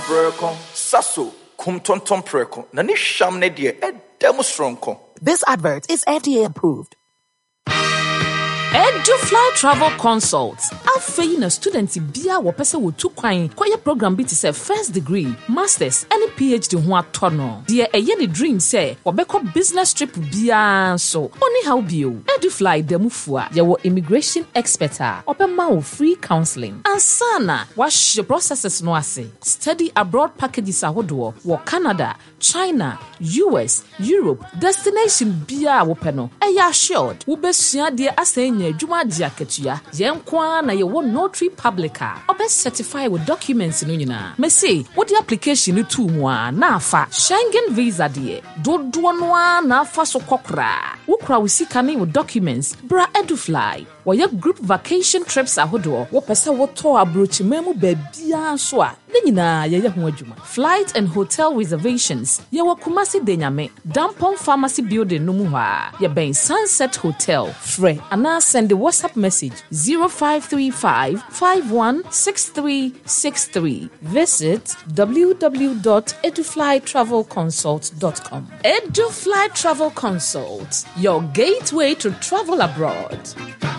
breko, saso, kum tonton preko, nani sham ne die, demonstronko. This advert is FDA approved. EduFly Travel Consults. Afei na students bia wo pese wo tu kwan koye program bi ti say first degree, masters, any PhD ho atono. De eye ne dream say wo beko business trip bia so. Oni how bio. EduFly demufua ye wo immigration expert opema wo free counseling. Ansana wash your processes no ase. Study abroad packages ahodo wo Canada, China, US, Europe, destination bia wo peno. Eya assured wo besua de asenya adwuma dia ketua yenkwa na ye wo notary publica obe certify with documents no nyina mesi wo the application no tu mu a na afa Schengen visa de dodo no a na afa so kokra wo kra wo sika ne wo documents bra EduFly wo ye group vacation trips ahodo wo pese wo to abrochimemu ba bia so a ne nyina ye ho adwuma flight and hotel reservations ye wo Kumasi Denyame Dampon Pharmacy building no mu ha ye ben Sunset Hotel free ana send the WhatsApp message 0535 516363. Visit www.eduflytravelconsult.com. EduFly Travel Consult, your gateway to travel abroad.